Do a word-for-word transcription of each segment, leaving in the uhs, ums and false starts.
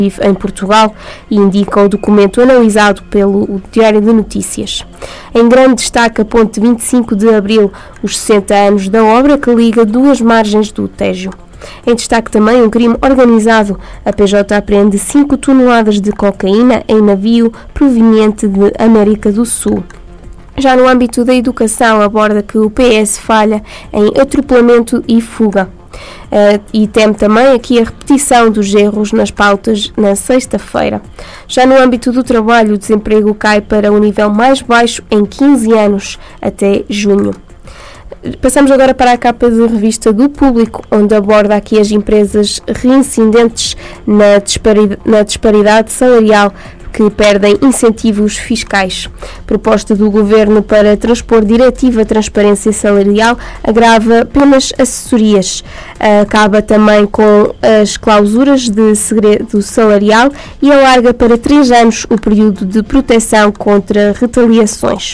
em Portugal, indica o documento analisado pelo Diário de Notícias. Em grande destaque, a ponte vinte e cinco de abril, os sessenta anos da obra que liga duas margens do Tejo. Em destaque também um crime organizado. A P J apreende cinco toneladas de cocaína em navio proveniente de América do Sul. Já no âmbito da educação, aborda que o P S falha em atropelamento e fuga. Uh, e teme também aqui a repetição dos erros nas pautas na sexta-feira. Já no âmbito do trabalho, o desemprego cai para o nível mais baixo em quinze anos, até junho. Passamos agora para a capa de revista do Público, onde aborda aqui as empresas reincidentes na disparidade, na disparidade salarial que perdem incentivos fiscais. Proposta do Governo para transpor diretiva transparência salarial agrava apenas assessorias. Acaba também com as clausuras de segredo salarial e alarga para três anos o período de proteção contra retaliações.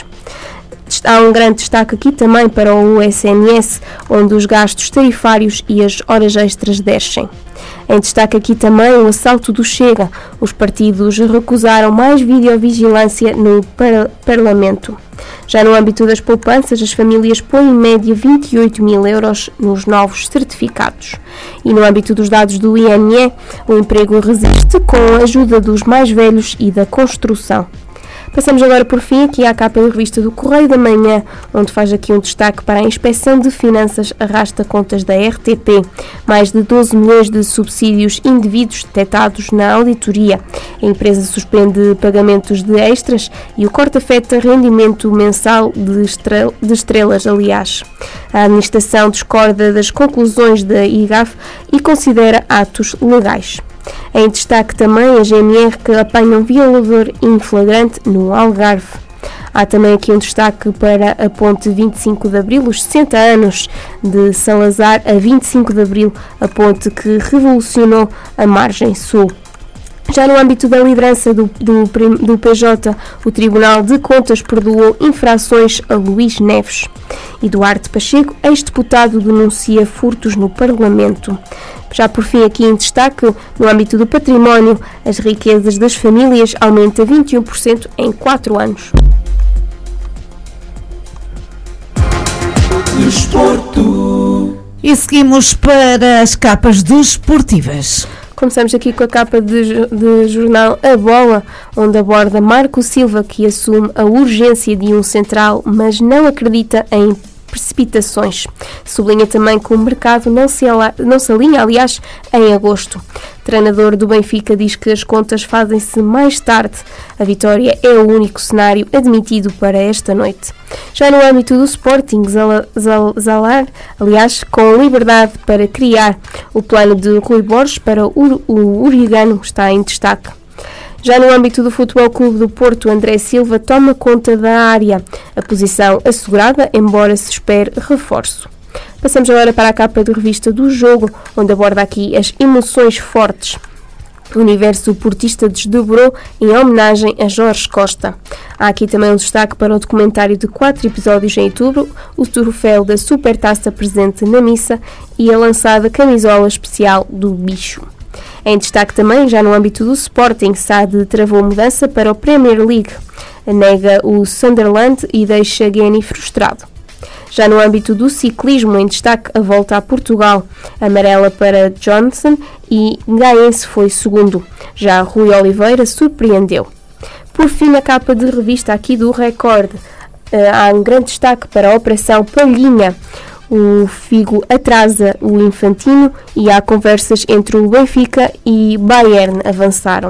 Há um grande destaque aqui também para o S N S, onde os gastos tarifários e as horas extras descem. Em destaque aqui também o assalto do Chega. Os partidos recusaram mais videovigilância no par- Parlamento. Já no âmbito das poupanças, as famílias põem em média vinte e oito mil euros nos novos certificados. E no âmbito dos dados do I N E, o emprego resiste com a ajuda dos mais velhos e da construção. Passamos agora, por fim, aqui à capa da revista do Correio da Manhã, onde faz aqui um destaque para a Inspeção de Finanças arrasta contas da R T P. Mais de doze milhões de subsídios indevidos detectados na auditoria. A empresa suspende pagamentos de extras e o corte afeta rendimento mensal de, estrel- de estrelas, aliás. A administração discorda das conclusões da I G A F e considera atos legais. Em destaque também a G M R que apanha um violador em flagrante no Algarve. Há também aqui um destaque para a ponte vinte e cinco de abril, os sessenta anos de Salazar a vinte e cinco de abril, a ponte que revolucionou a margem sul. Já no âmbito da liderança do, do, do P J, o Tribunal de Contas perdoou infrações a Luís Neves. Eduardo Pacheco, ex-deputado, denuncia furtos no Parlamento. Já por fim, aqui em destaque, no âmbito do património, as riquezas das famílias aumentam vinte e um por cento em quatro anos. Desporto. E seguimos para as capas desportivas. Começamos aqui com a capa de, de jornal A Bola, onde aborda Marco Silva, que assume a urgência de um central, mas não acredita em precipitações. Sublinha também que o mercado não se, ala, não se alinha, aliás, em agosto. O treinador do Benfica diz que as contas fazem-se mais tarde. A vitória é o único cenário admitido para esta noite. Já no âmbito do Sporting, Zalar, aliás, com liberdade para criar. O plano de Rui Borges para o, o uruguaiano está em destaque. Já no âmbito do Futebol Clube do Porto, André Silva toma conta da área. A posição assegurada, embora se espere reforço. Passamos agora para a capa de revista do Jogo, onde aborda aqui as emoções fortes. O universo portista desdobrou em homenagem a Jorge Costa. Há aqui também um destaque para o documentário de quatro episódios em outubro, o troféu da Supertaça presente na missa e a lançada camisola especial do Bicho. Em destaque também, já no âmbito do Sporting, Sade travou mudança para o Premier League, nega o Sunderland e deixa Gueni frustrado. Já no âmbito do ciclismo, em destaque a volta a Portugal, amarela para Johnson e Gaense foi segundo. Já Rui Oliveira surpreendeu. Por fim, na capa de revista aqui do Record, há um grande destaque para a Operação Palhinha. O Figo atrasa o Infantino e há conversas entre o Benfica e Bayern avançaram.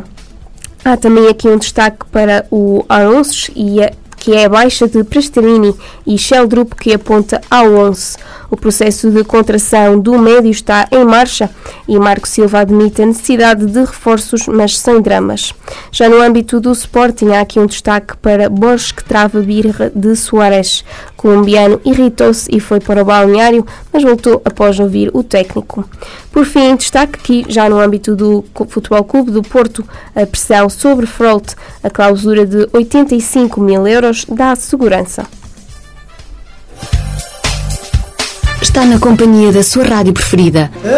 Há também aqui um destaque para o Alonso, e a, que é a baixa de Prasterini, e Sheldrup, que aponta ao onze. O processo de contração do médio está em marcha e Marco Silva admite a necessidade de reforços, mas sem dramas. Já no âmbito do Sporting, há aqui um destaque para Borges, que trava birra de Soares. O colombiano irritou-se e foi para o balneário, mas voltou após ouvir o técnico. Por fim, destaque aqui, já no âmbito do Futebol Clube do Porto, a pressão sobre Frolt, a clausura de oitenta e cinco mil euros dá segurança. Está na companhia da sua rádio preferida.